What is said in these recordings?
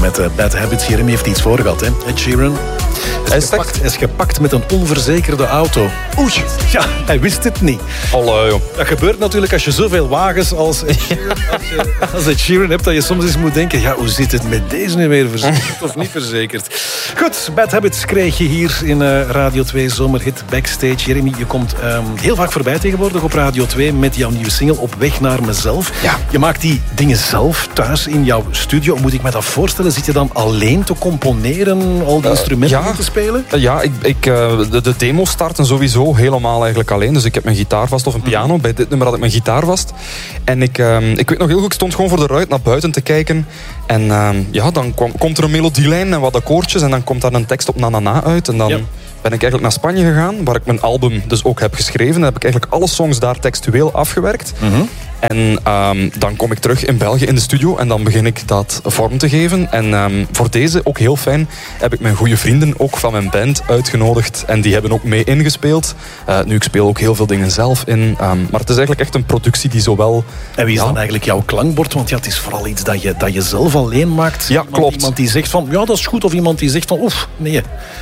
met Bad Habits. Jeremy heeft iets voor gehad, hè? Ed Sheeran. Hij is gepakt met een onverzekerde auto. Oei. Ja, hij wist het niet. Hallo, joh. Dat gebeurt natuurlijk als je zoveel wagens als Ed Sheeran hebt, dat je soms eens moet denken, ja, hoe zit het met deze nu weer? Verzekerd of niet verzekerd? Goed, Bad Habits kreeg je hier in Radio 2 Zomerhit Backstage. Jeremy, je komt heel vaak voorbij tegenwoordig op Radio 2 met jouw nieuwe single Op weg naar mezelf. Ja. Je maakt die dingen zelf thuis in jouw studio. Moet ik me dat voorstellen? Zit je dan alleen te componeren, al die instrumenten te spelen? Ja, de demo starten sowieso helemaal eigenlijk alleen. Dus ik heb mijn gitaar vast of een piano. Bij dit nummer had ik mijn gitaar vast. En ik weet nog heel goed, ik stond gewoon voor de ruit naar buiten te kijken. En dan komt er een melodielijn en wat akkoordjes. En dan komt daar een tekst op na uit. En dan ben ik eigenlijk naar Spanje gegaan, waar ik mijn album dus ook heb geschreven. Dan heb ik eigenlijk alle songs daar textueel afgewerkt. En dan kom ik terug in België in de studio en dan begin ik dat vorm te geven. En voor deze, ook heel fijn, heb ik mijn goede vrienden ook van mijn band uitgenodigd. En die hebben ook mee ingespeeld. Nu, ik speel ook heel veel dingen zelf in. Maar het is eigenlijk echt een productie die zowel... En wie is dan eigenlijk jouw klankbord? Want het is vooral iets dat je zelf alleen maakt. Ja, klopt. Iemand die zegt van, ja, dat is goed. Of iemand die zegt van, oef, nee.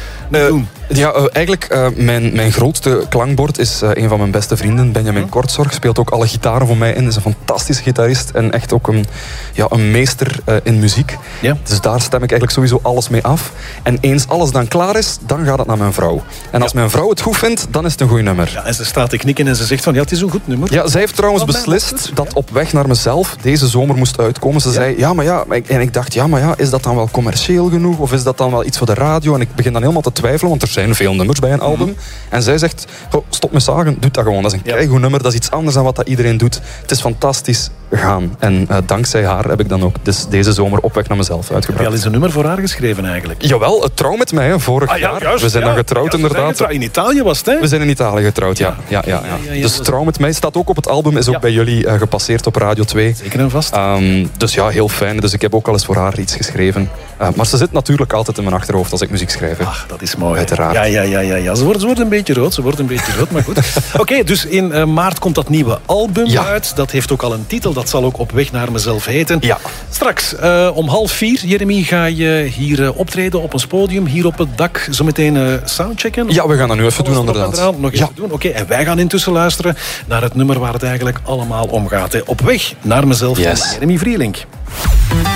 Eigenlijk mijn grootste klankbord is een van mijn beste vrienden, Benjamin Kortzorg. Speelt ook alle gitaren voor mij in. Is een fantastische gitarist en echt ook een meester in muziek. Ja. Dus daar stem ik eigenlijk sowieso alles mee af. En eens alles dan klaar is, dan gaat het naar mijn vrouw. En als mijn vrouw het goed vindt, dan is het een goed nummer. Ja, en ze staat te knikken en ze zegt van, ja, het is een goed nummer. Ja, zij heeft trouwens beslist dat Op weg naar mezelf deze zomer moest uitkomen. Ze zei, en ik dacht, is dat dan wel commercieel genoeg? Of is dat dan wel iets voor de radio? En ik begin dan helemaal te twijfelen, want er zijn veel nummers bij een album. En zij zegt, stop met zagen, doe dat gewoon. Dat is een keigoed nummer, dat is iets anders dan wat dat iedereen doet. Het is fantastisch, gaan. En dankzij haar heb ik dan ook deze zomer Op weg naar mezelf uitgebracht. Heb je al eens een nummer voor haar geschreven eigenlijk? Jawel, het trouw met mij, vorig jaar. Juist, we zijn dan getrouwd inderdaad. In Italië was het, hè? We zijn in Italië getrouwd, ja. Dus trouw met mij staat ook op het album, is ook bij jullie gepasseerd op Radio 2. Zeker en vast. Dus ja, heel fijn. Dus ik heb ook al eens voor haar iets geschreven. Maar ze zit natuurlijk altijd in mijn achterhoofd als ik muziek schrijf. Ach, dat is mooi. Uiteraard. Ja. Ze wordt een beetje rood, maar goed. Oké, dus in maart komt dat nieuwe album uit. Dat heeft ook al een titel, dat zal ook Op weg naar mezelf heten. Ja. Straks om 3:30, Jeremy, ga je hier optreden op ons podium, hier op het dak, zo meteen soundchecken? Ja, we gaan dat nu even doen inderdaad. Nog even doen. Oké, en wij gaan intussen luisteren naar het nummer waar het eigenlijk allemaal om gaat. Hè. Op weg naar mezelf van Jeremy Vrielink.